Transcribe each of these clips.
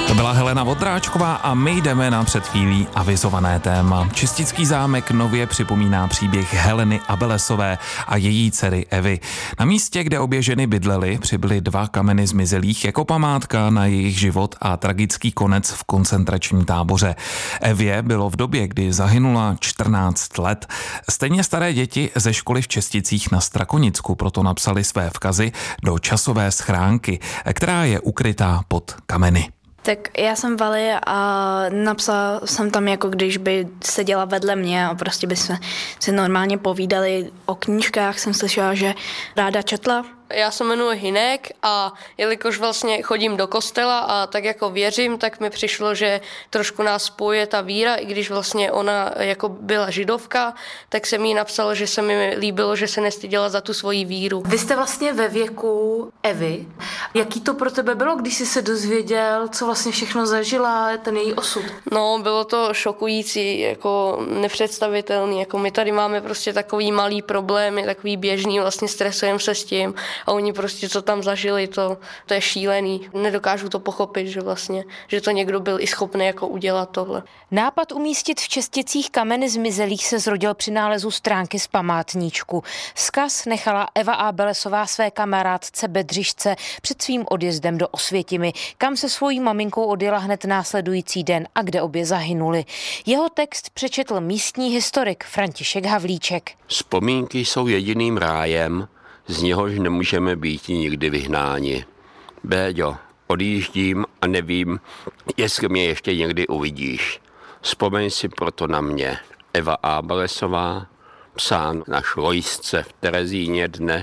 To byla Helena Vondráčková a my jdeme na před chvílí avizované téma. Čistický zámek nově připomíná příběh Heleny Abelesové a její dcery Evy. Na místě, kde obě ženy bydlely, přibyly 2 kameny zmizelých jako památka na jejich život a tragický konec v koncentračním táboře. Evě bylo v době, kdy zahynula 14 let. Stejně staré děti ze školy v Česticích na Strakonicku proto napsali své vzkazy do časové schránky, která je ukrytá pod kameny. Tak já jsem Vali a napsala jsem tam, jako když by seděla vedle mě a prostě bychom si normálně povídali o knížkách. Jsem slyšela, že ráda četla. Já se jmenuji Hinek a jelikož vlastně chodím do kostela a tak jako věřím, tak mi přišlo, že trošku nás spojuje ta víra, i když vlastně ona jako byla židovka, tak jsem jí napsala, že se mi líbilo, že se nestyděla za tu svoji víru. Vy jste vlastně ve věku Evy. Jaký to pro tebe bylo, když jsi se dozvěděl, co vlastně všechno zažila, ten její osud? No, bylo to šokující, jako nepředstavitelný, jako my tady máme prostě takový malý problémy, takový běžný, vlastně stresujeme se s tím. A oni prostě, co tam zažili, to je šílený. Nedokážu to pochopit, že vlastně, že to někdo byl i schopný jako udělat tohle. Nápad umístit v Česticích kameny zmizelých se zrodil při nálezu stránky z památníčku. Vzkaz nechala Eva Abelesová své kamarádce Bedřišce před svým odjezdem do Osvětimi, kam se svojí maminkou odjela hned následující den a kde obě zahynuli. Jeho text přečetl místní historik František Havlíček. Vzpomínky jsou jediným rájem, z něhož nemůžeme být nikdy vyhnáni. Béďo, odjíždím a nevím, jestli mě ještě někdy uvidíš. Vzpomeň si proto na mě. Eva Abelesová, psán na šlojsce v Terezíně dne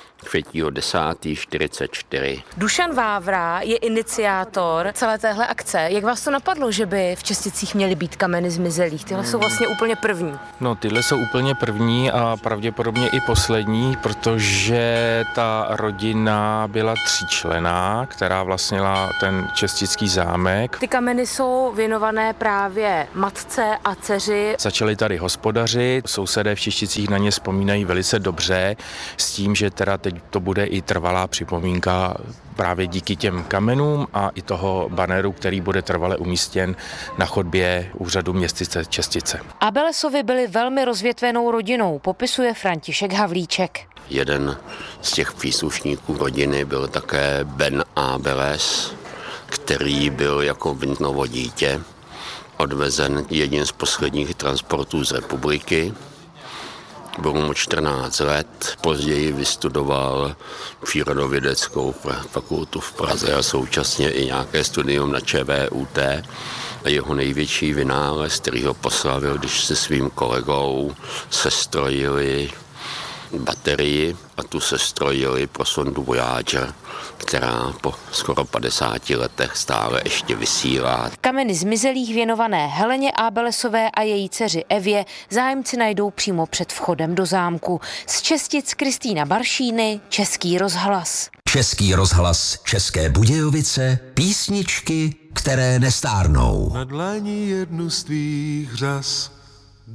3.10.44. Dušan Vávra je iniciátor celé téhle akce. Jak vás to napadlo, že by v Česticích měly být kameny zmizelých? Tyhle jsou vlastně úplně první. No, tyhle jsou úplně první a pravděpodobně i poslední, protože ta rodina byla 3členná, která vlastnila ten Čestický zámek. Ty kameny jsou věnované právě matce a dceři. Začali tady hospodařit, sousedé v Česticích na ně vzpomínají velice dobře, s tím, že teda teď to bude i trvalá připomínka právě díky těm kamenům a i toho baneru, který bude trvale umístěn na chodbě úřadu městyse Čestice. Abelesovi byli velmi rozvětvenou rodinou, popisuje František Havlíček. Jeden z těch příslušníků rodiny byl také Ben Abeles, který byl jako vintnovo dítě odvezen jedním z posledních transportů z republiky. Bylo mu 14 let, později vystudoval přírodovědeckou fakultu v Praze a současně i nějaké studium na ČVUT. A jeho největší vynález, který ho poslavil, když se svým kolegou sestrojili baterii a tu sestrojili pro sondu Voyager, která po skoro 50 letech stále ještě vysílá. Kameny zmizelých věnované Heleně Abelesové a její dceři Evě zájemci najdou přímo před vchodem do zámku. Z Čestic Kristýna Baršíny, Český rozhlas. Český rozhlas České Budějovice, písničky, které nestárnou. Na dlani jednu z tvých řas